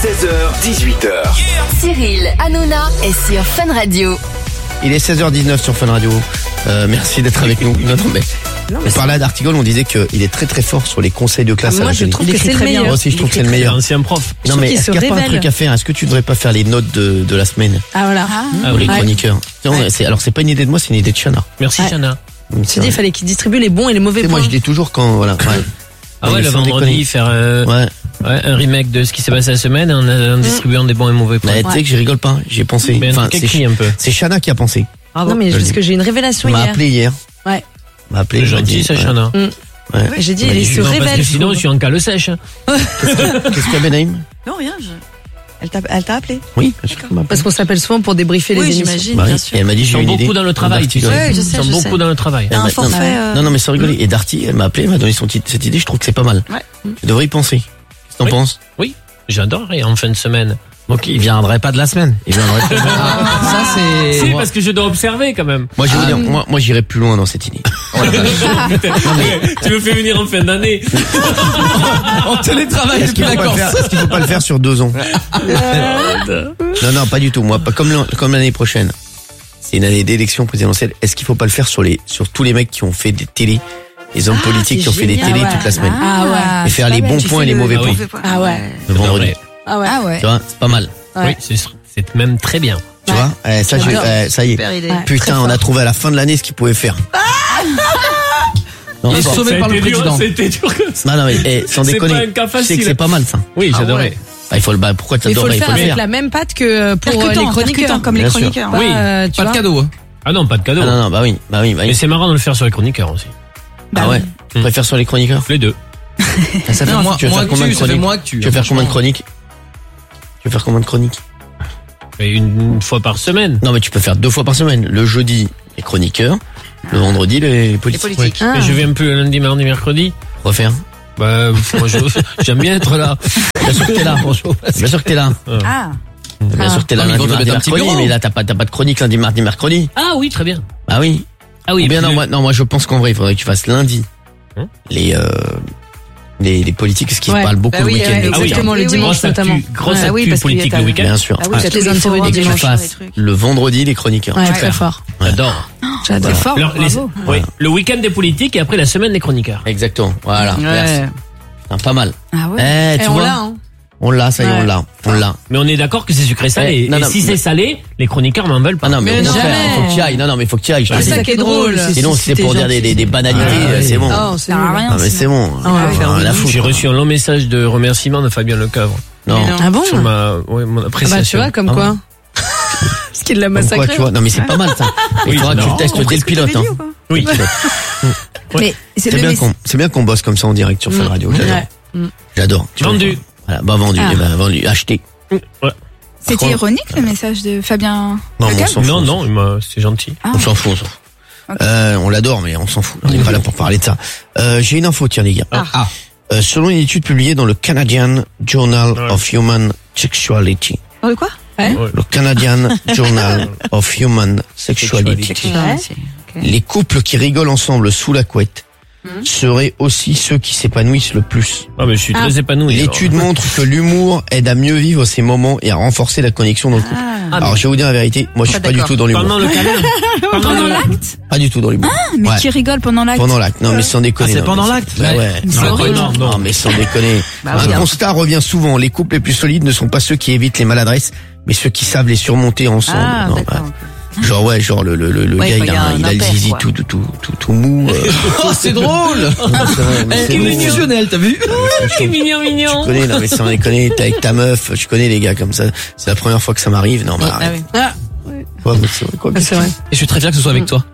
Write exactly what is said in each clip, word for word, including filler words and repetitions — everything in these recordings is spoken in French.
seize heures dix-huit heures. Cyril Hanouna est sur Fun Radio. Il est seize heures dix-neuf sur Fun Radio. Euh, merci d'être avec nous. Non, non, mais, Non, mais par là d'Artigol, on disait qu'il est très très fort sur les conseils de classe. Moi, à la je télé. trouve Il que écrit c'est le très bien. meilleur. Moi aussi, je trouve que c'est le Il est meilleur. ancien prof. Non, trouve mais qu'il est-ce se qu'il n'y a pas un révèle. truc à faire? Est-ce que tu devrais pas faire les notes de, de la semaine Ah voilà. Ah pour les oui. chroniqueurs? Non, c'est, alors c'est pas une idée de moi, c'est une idée de Chana. Merci Ouais. Chana. Tu dis, il fallait qu'il distribue les bons et les mauvais Et points. moi, je dis toujours quand, voilà. Ouais. Ah Non, ouais, mais le sans vendredi, déconner. faire euh, Ouais. ouais, un remake de ce qui s'est passé la semaine en, en distribuant des bons et mauvais points. Mais tu sais que je rigole pas, j'y ai pensé. Mais un Enfin, truc c'est, écrit un peu. c'est Chana qui a pensé. Non, mais Je parce le que j'ai une révélation Il m'a hier. appelé hier. Ouais. Il m'a appelé. C'est je lui ai gentil, dit, ça, ouais. Chana. Mm. Ouais. J'ai dit, Il m'a il dit, se Non, parce révèle. que sinon, je suis en cale sèche. hein. Qu'est-ce qu'il y a, Benaïm? Non, rien. Je... Elle t'a elle t'a appelé. Oui, bien sûr qu'il m'a appelé. Parce qu'on s'appelle souvent pour débriefer Oui, les émissions. j'imagine. Bah oui. bien sûr. Et elle m'a dit, Ils j'ai sont une idée. beaucoup dans le travail, tu sais. D'Artigol. Ouais, je Ils sais, sont je beaucoup sais. dans le travail. T'as un Non, mais- forfait. non, euh, Non, non, mais sans rigoler. Et Darty, elle m'a appelé, elle m'a donné son titre, cette idée, je trouve que c'est pas mal. Ouais. Tu devrais y penser. Qu'est-ce que t'en Oui. penses? Oui, j'adore. Et en fin de semaine. Donc, il viendrait pas de la semaine. Il viendrait pas de Ça c'est. Si, parce que je dois observer quand même. Moi, je vais vous dire, moi, moi, j'irai plus loin dans cette idée. Tu me fais venir en fin d'année. En télétravail Est-ce qu'il depuis faut pas le vacances. faire, est-ce qu'il faut pas le faire sur deux ans? Non, non, pas du tout. Moi, pas comme, l'an- comme l'année prochaine. C'est une année d'élection présidentielle. Est-ce qu'il faut pas le faire sur les, sur tous les mecs qui ont fait des télés, les hommes politiques qui ont fait des génial. télés Ah ouais. toute la semaine? Ah ouais. Et faire les bons points et les mauvais Ah points. oui. Ah ouais. Le vendredi. Ah ouais. Ah ouais. Tu vois, c'est pas mal. Ouais. Oui, c'est c'est même très bien. Tu vois? Eh, ça, j'ai- J'adore. eh, ça y est. Super idée. Ouais. Très Putain, on a trouvé à la fin de l'année ce qu'il pouvait faire. Non, Il est fort. sauvé Ça a par le été dur, président. C'était dur comme ça. Non, non, mais eh, sans C'est déconner. pas un cas Tu sais que facile. c'est pas mal, ça. Oui, j'adorais. Bah, il faut le, bah, pourquoi Mais il faut t'adorais? le Il faire faut le avec faire. la même patte que pour euh, les Percutant, chroniqueurs. percutant comme les Bien sûr. chroniqueurs. Pas, Oui. euh, tu Pas de vois. cadeau. hein. Ah non, pas de cadeau. Ah, non, non, bah oui, bah oui, bah Mais oui. c'est marrant de le faire sur les chroniqueurs aussi. Ah ouais. Tu Mm. préfères sur les chroniqueurs? Les deux. Ah, ça fait Non, moins, moi, tu veux moi faire combien de que tu, ça fait chroniques? moi que tu. Tu veux faire combien de chroniques? Tu veux faire combien de chroniques? Et une, une fois par semaine. Non, mais tu peux faire deux fois par semaine. Le jeudi, les chroniqueurs. Le vendredi, les Les politiques. politiques. Ah. Mais je viens plus le lundi, mardi, mercredi. Refaire. Bah, moi, je- j'aime bien être là. Bien sûr que t'es là. Bien sûr que t'es là. Ah. Bien sûr que t'es là Non, mais ils lundi, vont te mardi, mettre un petit mercredi. bureau. Mais là, t'as pas, t'as pas de chronique lundi, mardi, mercredi. Ah oui, très bien. Bah oui. Ah oui. Ou bien puis non, le- moi, non, moi, je pense qu'en vrai, il faudrait que tu fasses lundi. Hein Les, euh, les, les politiques, parce qu'ils Ouais. parlent beaucoup Bah le oui, week-end. ouais, les Ah oui, Exactement, le Oui, oui. dimanche grosse actu, notamment. grosse Ouais. Ah oui, actu parce qu'il y a politique ta- le week-end. Bien sûr. Ah oui, Ouais, t'as les tous les interviews forums, du tu Tu dimanche. sur les fasses trucs. le vendredi les chroniqueurs. Ouais, Tu très fais. fort. J'adore. J'adore. fort. Alors, les- Bravo. oui, le week-end des politiques et après la semaine des chroniqueurs. Exactement. Voilà. Merci. Ouais. Putain, pas mal. Ah ouais. Eh, tu Et on vois. l'a, hein. On l'a, ça y est, Ouais. on l'a. On l'a. Mais on est d'accord que c'est sucré salé. Ouais, non, et non, si mais- c'est salé, les chroniqueurs m'en veulent pas. Ah non, mais, Mais au contraire, jamais. il faut que tu y ailles. Non, non, mais il faut que tu y ailles. je te C'est dis. ça qui est drôle. Sinon, si c'est pour dire des, des, des banalités, Ah, oui. c'est bon. Non, c'est Ça sert à nul. rien. Non, mais sinon. c'est bon. Ah ouais, Rien à foutre. J'ai reçu un long message de remerciement de Fabien Lecavre Non. Mais non. Ah bon? sur ma, ouais, mon Ah bah, tu appréciation. vois, comme Ah quoi. Parce qu'il l'a Comme quoi, massacré. tu vois. Non, mais c'est pas mal, ça. Il Oui, faudra que tu non. le testes dès le pilote, hein. Oui. Mais c'est C'est le bien mess- qu'on, c'est bien qu'on bosse comme ça en direct sur Fun Radio. J'adore. Ouais. J'adore. Tu vois. Vendu. Voilà. Bah, vendu. Ah. Eh ben, vendu. Acheté. Ouais. C'était contre- ironique le message de Fabien. Non, mais on Lecam s'en fout. Non, non, il m'a- c'est gentil. Ah. On s'en fout, on s'en fout. Ok. Euh, on l'adore, mais on s'en fout. On n'est pas là pour parler de ça. Euh, j'ai une info, tiens, les gars. Ah. Euh, selon une étude publiée dans le Canadian Journal Ouais. of Human Sexuality. Oh, de quoi Le Canadian Journal of Human Sexuality. Ouais. Ok. Les couples qui rigolent ensemble sous la couette seraient aussi ceux qui s'épanouissent le plus. Ah, mais je suis Ah. très épanoui. L'étude montre que l'humour aide à mieux vivre ces moments et à renforcer la connexion dans le couple. Ah, Alors, je vais vous dire la vérité, moi je suis Pas pas du d'accord. tout dans alors. l'humour. Pendant le câlin. pendant le- l'acte Pas du tout dans l'humour. Mais Ouais. qui rigole pendant l'acte Pendant l'acte. Non, mais sans déconner. Ah, c'est non, pendant mais l'acte Bah ouais. C'est Non, horrible. non, non. Non, mais sans déconner. Bah Un oui, hein. constat revient souvent. Les couples les plus solides ne sont pas ceux qui évitent les maladresses, mais ceux qui savent les surmonter ensemble. Ah, Non, d'accord. ouais. Genre, ouais, genre, le, le, le, le Ouais, gars, il il y a, a un- un il a le impair, zizi quoi. tout, tout, tout, tout, tout mou. euh. Oh, c'est drôle. C'est vrai, mais c'est Il est bon. fusionnel, t'as vu? C'est mignon, Tu mignon. connais, non, mais sans déconner, t'es avec ta meuf, je connais les gars comme ça. C'est la première fois que ça m'arrive. Non, mais Ah arrête. oui. Ah, Quoi, mais c'est quoi, c'est vrai. Et je suis très fier que ce soit avec toi.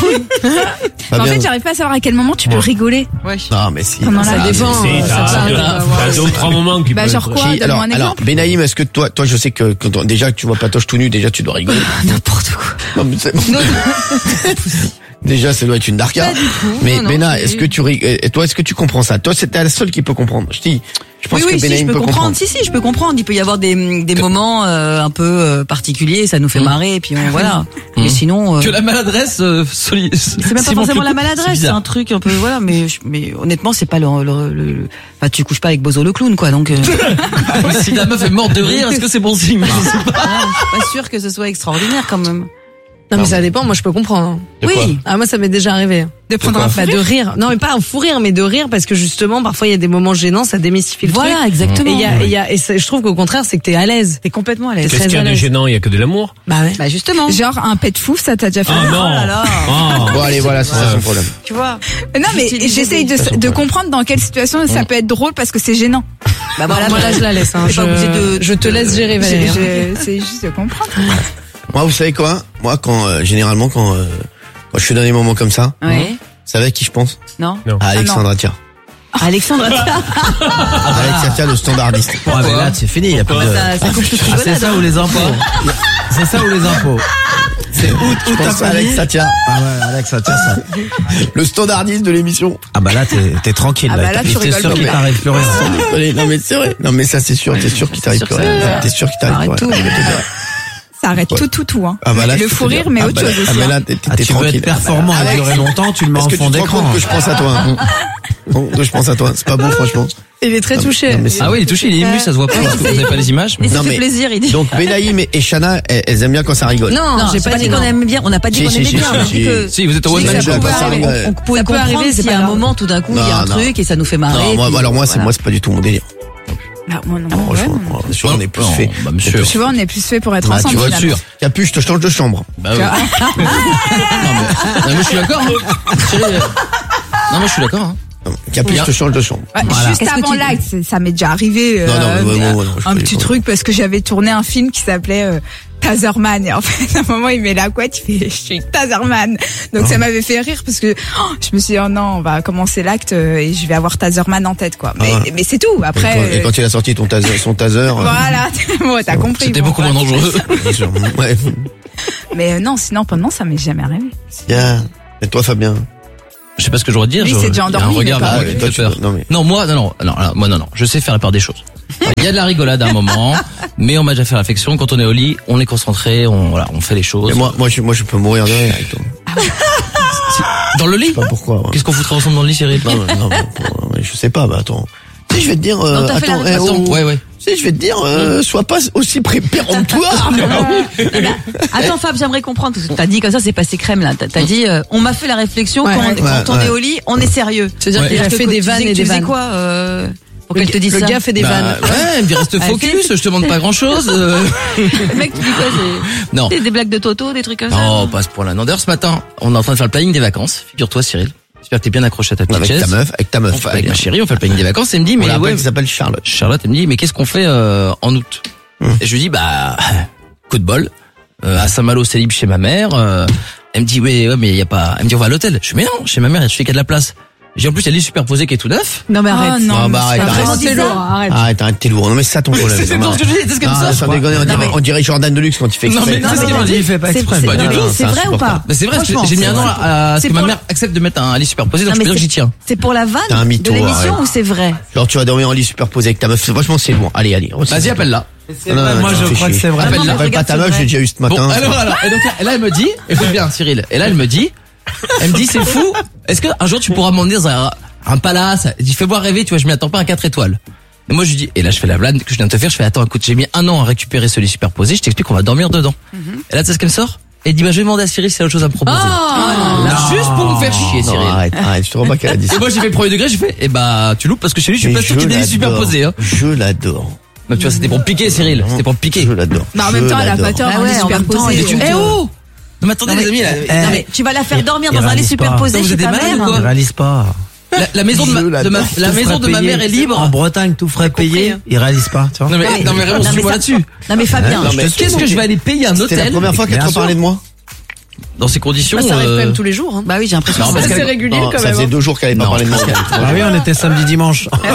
pas En bien. fait, j'arrive pas à savoir à quel moment tu peux Ouais. rigoler. Non, mais si. Pendant Ça la- dépend. C'est- euh, t'as- ça peut- t'as- avoir- t'as deux ou trois moments qui Bah, peuvent genre être- quoi Qui- Donne-moi alors, un alors, exemple. Benaïm, est-ce que toi, toi, je sais que, que toi, déjà que tu vois Patoche tout nu, déjà tu dois rigoler. N'importe quoi. Non, mais c'est bon. Déjà, ça doit être une darka. Pas du tout. Mais Non, non, Béna, c'est- est-ce que tu rig- et toi, est-ce que tu comprends ça? Toi, c'était la seule qui peut comprendre. Je dis, je pense Oui, oui, que si, Bénaïm je peux peut comprendre. comprendre. Si, si, je peux comprendre. Il peut y avoir des, des moments euh, un peu euh, particuliers, ça nous fait marrer, et puis on, voilà. Mais sinon, euh, Que la maladresse euh, soli- c'est même pas Simon forcément la Clécoute, maladresse, c'est bizarre. un truc un peu, voilà. Mais, je- mais honnêtement, c'est pas le, le, le, le- enfin, tu couches pas avec Bozo le clown, quoi. Donc, euh, Si la meuf est morte de rire, est-ce que c'est bon signe? Je sais pas. voilà, je suis pas sûre que ce soit extraordinaire quand même. Non, mais ça dépend, moi je peux comprendre. De quoi? Oui. Ah, moi ça m'est déjà arrivé. De prendre quoi un Bah, fou de rire. Non, mais pas un fou rire, mais de rire parce que justement, parfois il y a des moments gênants, ça démystifie le Voilà, truc. exactement. Et il y a, et il y a, et c'est- je trouve qu'au contraire, c'est que t'es à l'aise. T'es complètement à l'aise. Qu'est-ce très qu'il y a à de l'aise. gênant? Il y a que de l'amour. Bah ouais. Bah justement. Genre un pet fou, ça t'a déjà fait Ah rire non. Oh là là. Ah. Bon, allez, voilà, c'est ça son problème. Tu vois. Non mais J'utilise j'essaye des- de, son de problème. comprendre dans quelle situation ça peut être drôle parce que c'est gênant. Bah Voilà, moi là je la laisse. Hein. T'es Je, pas obligé de- je te laisse gérer, Je- Valérie. hein. je- C'est juste de comprendre. Moi, vous savez quoi? Moi, quand, euh, généralement, quand, euh, quand je suis dans des moments comme ça, Ouais. vous savez à qui je pense? Non. À Alexandre Atia. Alexandre, tiens. Alex Atia, le standardiste. Ouais, mais là, c'est fini, il y a plus de... ça, ça coupe toute Ah, c'est rigolade. ça ou les impôts? C'est ça ou les impôts? C'est où, Je où ta pense à Alex famille? Atia, Ah ouais, Alex, ça tient ça. le standardiste de l'émission. Ah bah là, t'es, t'es tranquille. Ah bah là, tu T'es rigoles sûr pas. qu'il t'arrive plus rien. Sans déconner. Non mais c'est vrai. Non mais ça c'est sûr. T'es sûr qu'il t'arrive Sûr plus que rien. ça- T'es sûr qu'il t'arrive Arrête plus rien. Ça arrête Ouais. tout, tout, tout. Hein. Ah bah là, Le je peux fou te dire. rire, mais Ah autre bah là- chose Ah aussi. bah hein. là, t'es, Ah, t'es tu veux tranquille. être performant et Alex, durer longtemps, tu le mets est-ce en que tu fond te rends d'écran. compte que je pense à toi? hein Bon, je pense à toi. C'est pas bon franchement. Il est très Non, touché. non, mais c'est- Ah oui, il est touché, il est ému, ça se voit pas parce que vous avez pas les images. Et ça Non, fait mais- plaisir, il dit. Donc Benaïm et Chana, elles, elles aiment bien quand ça rigole. Non, Non, j'ai j'ai pas dit qu'on non. aime bien. On n'a pas dit Si, qu'on si, aimait si, bien. si, On a si. dit que Si, vous êtes au Si, one ça man peut show. pas on, arriver. on pouvait Ça peut comprendre arriver, c'est s'il y pas a un grave. moment tout d'un coup il y a Non, un non. truc et ça nous fait marrer. Non, moi, puis, alors moi, c'est voilà. moi, c'est pas du tout mon délire. Bah, moi, non. Franchement, Ouais. moi, sûr, on est plus Non, fait. bah, monsieur. Tu vois, on est plus fait pour être Ah, tu ensemble. vois, finalement. sûr. Capuche, je te change de chambre. Bah oui. non, mais, non, mais je suis d'accord. Hein. Chérie, euh, non, mais je suis d'accord. Hein. Capuche, je te change de chambre. Ouais, Voilà. Juste Qu'est-ce que avant tu- l'acte, c'est- ça m'est déjà arrivé. euh, Non, non, mais vraiment, non, je un peux petit pas. truc parce que j'avais tourné un film qui s'appelait euh, Taserman et en fait à un moment il met la couette, il fait je suis Taserman. Donc ça m'avait fait rire parce que oh, je me suis dit oh non on va commencer l'acte euh, et je vais avoir Taserman en tête quoi. Mais, Ah. mais c'est tout. Et Après quand, et euh, quand il a sorti ton taser, son taser. euh, voilà, bon, t'as compris. C'était bon, beaucoup ouais. moins dangereux. bien sûr. Ouais. Mais euh, non, sinon pendant ça m'est jamais arrivé. Bien. Et toi, Fabien? Je sais pas ce que je dois dire. Lui, je- c'est déjà il y a endormi, un regard mais vers pas- moi ouais, qui toi, me fait tu- peur. non, mais- Non, moi, non, non, non, non, moi, non, non. Je sais faire la part des choses. Il y a de la rigolade à un moment, mais on m'a déjà fait réflexion. Quand on est au lit, on est concentré, on, voilà, on fait les choses. Mais moi, moi, je, moi, je peux mourir de rire avec toi. Dans le lit? Je sais pas pourquoi. ouais. Qu'est-ce qu'on foutrait ensemble dans le lit, Cyril? Non, mais- non, mais, mais je sais pas, bah attends. Si je vais te dire, euh, Non, t'as fait la attends, eh, Attends, oh, ouais, ouais. si je vais te dire, euh, sois pas aussi pré- péremptoire. Attends Fab, j'aimerais comprendre parce que t'as dit comme ça, c'est passé crème là. T'as t'as dit, euh, on m'a fait la réflexion Ouais, quand, ouais. quand Ouais, on ouais. est au lit, on est sérieux. C'est-à-dire Ouais. qu'il a Parce que fait tu des disais vannes que et tu des faisais vannes. quoi euh, pour Le, qu'elle te dise le ça gars fait des Bah, vannes. ouais, elle me dit reste Ah, focus, je te demande pas grand chose. Le mec, tu dis quoi c'est- Non. Des, des blagues de Toto, des trucs comme ça. Non, pas à ce point-là. Non, d'ailleurs, ce matin, on est en train de faire le planning des vacances. Figure-toi, Cyril. J'espère que t'es bien accroché à ta petite Avec chaise. ta meuf, avec ta On meuf. fait- avec ma chérie, on fait le planning des vacances. Elle me dit, On mais l'appelle, ouais, qui s'appelle Charlotte. Charlotte, elle me dit, mais qu'est-ce qu'on fait euh, en août Hum. Et je lui dis, bah, coup de bol, euh, à Saint-Malo, c'est libre chez ma mère. euh, elle me dit, ouais, ouais, mais il y a pas. Elle me dit, on va à l'hôtel. Je dis, mais non, chez ma mère, je fais qu'il y a de la place. J'ai en plus, il y a le lit superposé qui est tout neuf. Non mais Ah, arrête. non, Ah, mais bah, arrête, c'est arrête. vraiment dit C'est ça. lourd, arrête. Arrête, arrête, t'es lourd. Non, mais c'est ça ton problème. C'est tout ce que je dis, c'est comme Ah, ça. sans déconner, on Non, dirait, mais- on dirait Jordan Deluxe quand il fait Non, exprès. mais Non, c'est ce mais qu'elle m'a dis- dit. Il fait pas c'est- exprès. c'est- Pas du oui, tout. c'est C'est vrai ou pas Mais c'est vrai, parce que Franchement, j'ai mis c'est un an vrai. à, à ce C'est que ma pour- mère accepte de mettre un lit superposé, donc Non, je peux mais dire que c'est- j'y tiens. C'est pour la vanne T'es un mytho, de l'émission arrête. ou c'est vrai? Genre, tu vas dormir en lit superposé avec ta meuf. Franchement, c'est loin. Allez, allez. Vas-y, appelle-la. C'est vrai, moi, je crois que c'est vrai. Appelle-la. mais Appelle pas regarde, ta c'est meuf, vrai. j'ai déjà eu ce Bon, matin. alors, alors, et donc là, là, elle me dit, écoute bien, Cyril. Et là, elle me dit, elle me dit, c'est fou. Est-ce que un jour tu pourras m'emmener dans un, un palace? Elle dit, fais-moi rêver, tu vois, je m'y attends pas à quatre étoiles. Et moi, je lui dis, et là, je fais la blague que je viens de te faire, je fais, attends, écoute, j'ai mis un an à récupérer ce lit superposé, je t'explique qu'on va dormir dedans. Et là, tu sais ce qu'elle me sort? Elle dit, bah, je vais demander à Cyril s'il a autre chose à me proposer. Là, juste pour me faire chier, Non, Cyril. arrête, arrête. Je te rends pas qu'elle a dit ça. Et moi, j'ai fait le premier degré, j'ai fait, eh bah, tu loupes parce que chez lui, je suis Mais pas sûr qu'il y ait des lits l'adore. superposés, hein. Je l'adore. Donc, tu vois, c'était pour me piquer, Cyril. C'était pour me piquer. Je l'adore. Bah, en même Je temps, elle a l'adore. pas tort. Bah on ouais, est en même temps, superposés. il est Eh oh! Non, mais attendez, les amis, là, Non mais tu vas la faire dormir il dans un lit réalise pas. superposé Vous chez êtes ta des malades mère. ou quoi Il réalise pas. la, la maison de ma, Je de ma, l'adore. la Tout maison ferait de ma payer. mère est libre. En Bretagne, tout ferait payer. hein. Il réalise pas, tu vois. Non, mais, mais- non, mais vraiment, non, mais suis-moi ça- là-dessus. Non mais Fabien, Non, mais- Qu'est-ce que je vais aller payer un C'était la hôtel première fois qu'elle Bien te sûr. parlait de moi. dans ces conditions? Ah, ça arrive euh, quand même tous les jours. Hein. bah oui j'ai l'impression. Non, que parce c'est- C'est qu'elle- régulier Non, quand ça même. faisait hein. deux jours qu'elle avait pas Non, parlé de moi. Ah oui, on était samedi dimanche. Ouais.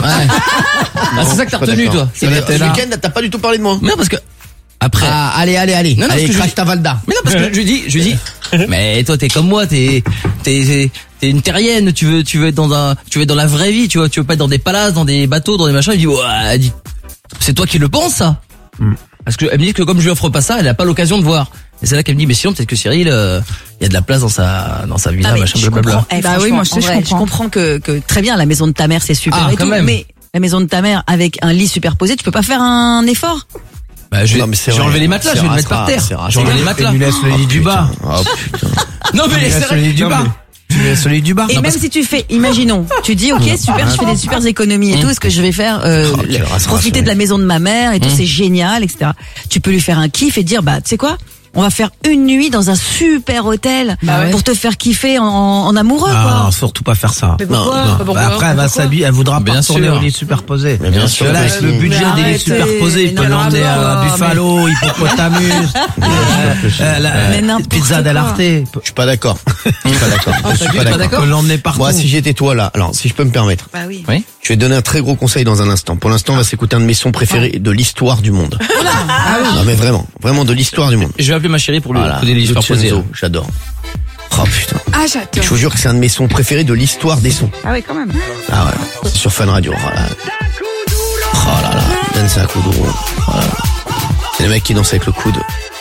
Ah, c'est ça que t'as Pas retenu, d'accord. toi. C'est Elle le était là. week-end, t'as pas du tout parlé de moi. Non, parce que, après. Ah, allez, allez, allez. Non, non, allez, parce que je crache dis- ta Valda. Mais non, parce que je lui dis, je lui dis, Mais toi, t'es comme moi, t'es, t'es, t'es une terrienne. Tu veux, tu veux être dans un, tu veux être dans la vraie vie, tu vois. Tu veux pas être dans des palaces, dans des bateaux, dans des machins. Il dit, ouais, elle dit, c'est toi qui le penses, ça. Mm. Parce que elle me dit que comme je lui offre pas ça, elle a pas l'occasion de voir. Et c'est là qu'elle me dit, mais sinon peut-être que Cyril, il euh, y a de la place dans sa, dans sa villa, Ah, machin, je blablabla. comprends. Eh, Bah oui, moi, je sais, en je vrai, comprends. Je comprends que, que très bien, la maison de ta mère c'est super Ah, et quand tout, même. mais la maison de ta mère avec un lit superposé, tu peux pas faire un effort? Bah, je vais, Non, mais c'est je vais vrai. enlever les matelas, C'est je vais le mettre par racera, terre. c'est racera. Je vais enlever les matelas. Tu lui laisses le lit du bas. Oh putain. Non, Tu mais lui c'est laisses le vrai. lit du bas. Tu lui laisses le lit du bas. Et même si tu fais, imaginons, tu dis ok super, je fais des super économies et tout, est-ce que je vais faire euh, Oh, quelle race profiter rationnelle. de la maison de ma mère et tout, c'est génial, et cetera. Tu peux lui faire un kiff et dire bah tu sais quoi, on va faire une nuit dans un super hôtel Bah ouais. pour te faire kiffer en, en amoureux Ah, quoi. non, surtout pas faire ça. Mais pourquoi Non, non. Pourquoi Bah après, elle va Pourquoi s'habiller, elle voudra Bien pas retourner sûr. au lit superposé. Mais bien Parce sûr que là, que avec si. le budget Mais des lits arrêtez, superposés, il mais peut non, l'emmener à mais- Buffalo, Hippopotamus, euh, euh, la- Mais n'importe Pizza quoi. del Arte. Je suis pas d'accord. Je suis pas d'accord. Je suis pas pas d'accord. On peut l'emmener partout. Moi, si j'étais toi là, alors si je peux me permettre, Bah oui. Oui. je vais te donner un très gros conseil dans un instant. Pour l'instant, on va s'écouter un de mes sons préférés de l'histoire du monde. Non mais vraiment, vraiment de l'histoire du monde. Je vais appeler ma chérie pour lui Voilà, donner les histoires posées. Lucenzo, j'adore. Oh putain. Ah, Je j'adore. vous jure que c'est un de mes sons préférés de l'histoire des sons. Ah oui quand même. Ah ouais, c'est sur Fun Radio. Oh là, oh là, là. Danse à coude. Oh là là. C'est les mecs qui dansent avec le coude.